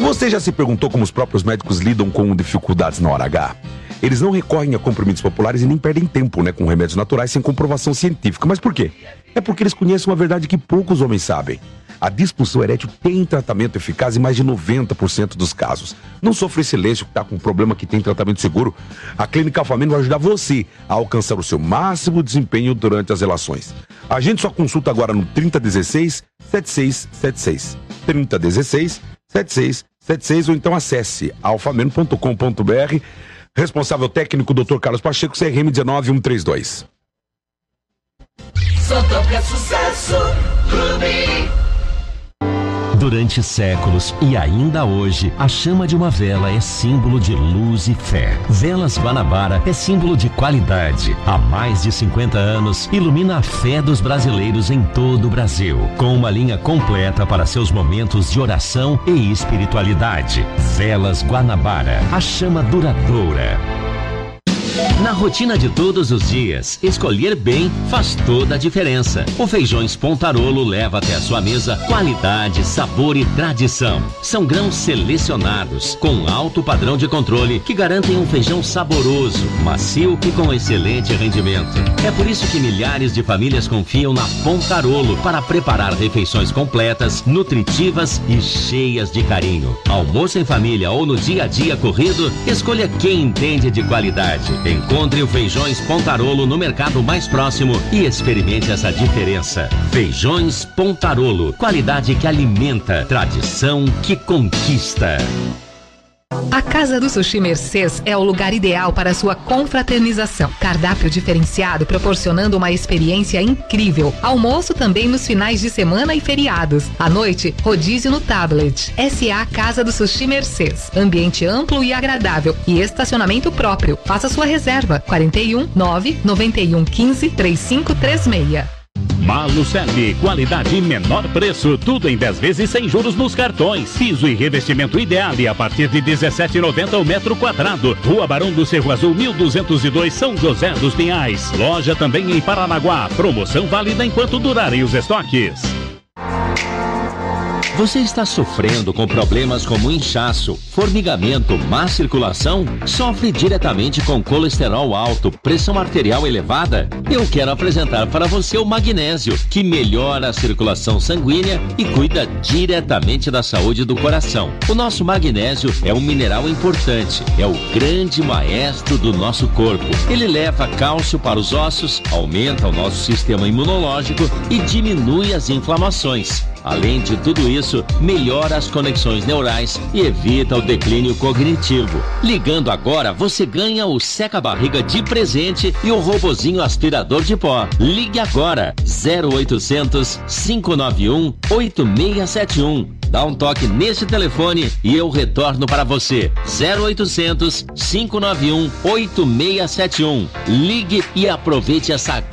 Você já se perguntou como os próprios médicos lidam com dificuldades na hora H? Eles não recorrem a comprimidos populares e nem perdem tempo, com remédios naturais sem comprovação científica. Mas por quê? É porque eles conhecem uma verdade que poucos homens sabem. A disfunção erétil tem tratamento eficaz em mais de 90% dos casos. Não sofra em silêncio que está com um problema que tem tratamento seguro. A Clínica Alfameno vai ajudar você a alcançar o seu máximo desempenho durante as relações. Agende sua consulta agora no 3016-7676. 3016-7676 ou então acesse alfameno.com.br. Responsável técnico, Dr. Carlos Pacheco, CRM 19132. Só toca sucesso, Clube. Durante séculos e ainda hoje, a chama de uma vela é símbolo de luz e fé. Velas Guanabara é símbolo de qualidade. Há mais de 50 anos, ilumina a fé dos brasileiros em todo o Brasil, com uma linha completa para seus momentos de oração e espiritualidade. Velas Guanabara, a chama duradoura. Na rotina de todos os dias, escolher bem faz toda a diferença. O Feijões Pontarolo leva até a sua mesa qualidade, sabor e tradição. São grãos selecionados, com alto padrão de controle, que garantem um feijão saboroso, macio e com excelente rendimento. É por isso que milhares de famílias confiam na Pontarolo para preparar refeições completas, nutritivas e cheias de carinho. Almoço em família ou no dia a dia corrido, escolha quem entende de qualidade. Encontre o Feijões Pontarolo no mercado mais próximo e experimente essa diferença. Feijões Pontarolo, qualidade que alimenta, tradição que conquista. A Casa do Sushi Mercês é o lugar ideal para sua confraternização. Cardápio diferenciado proporcionando uma experiência incrível. Almoço também nos finais de semana e feriados. À noite, rodízio no tablet. SA Casa do Sushi Mercês. Ambiente amplo e agradável e estacionamento próprio. Faça sua reserva. 41 991 15 3536. Malucelli, qualidade e menor preço, tudo em 10 vezes sem juros nos cartões. Piso e revestimento ideal e a partir de R$17,90 o metro quadrado. Rua Barão do Cerro Azul, 1202, São José dos Pinhais. Loja também em Paranaguá. Promoção válida enquanto durarem os estoques. Você está sofrendo com problemas como inchaço, formigamento, má circulação? Sofre diretamente com colesterol alto, pressão arterial elevada? Eu quero apresentar para você o magnésio, que melhora a circulação sanguínea e cuida diretamente da saúde do coração. O nosso magnésio é um mineral importante, é o grande maestro do nosso corpo. Ele leva cálcio para os ossos, aumenta o nosso sistema imunológico e diminui as inflamações. Além de tudo isso, melhora as conexões neurais e evita o declínio cognitivo. Ligando agora, você ganha o seca-barriga de presente e o robozinho aspirador de pó. Ligue agora, 0800 591 8671. Dá um toque nesse telefone e eu retorno para você. 0800 591 8671. Ligue e aproveite essa